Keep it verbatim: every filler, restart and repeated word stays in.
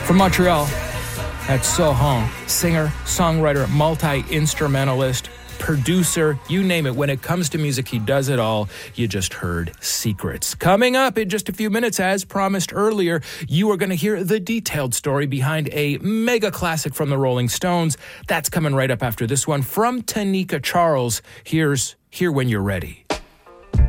From Montreal, that's Sohan, singer, songwriter, multi-instrumentalist, producer, you name it. When it comes to music, he does it all. You just heard Secrets. Coming up in just a few minutes, as promised earlier, you are going to hear the detailed story behind a mega classic from the Rolling Stones. That's coming right up after this one from Tanika Charles. Here's Here When You're Ready.